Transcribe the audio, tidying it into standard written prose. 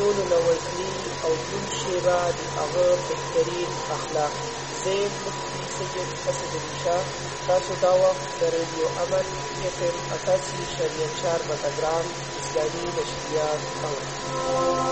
ټولو نه وزني او دروند شیبه د هغه بهترین اخلاق. زه مفتي سید اسدالله شاه. تاسو دا وخت د ریډیو امن FM 88.4 بټګرام اسلامي نشریات اورئ.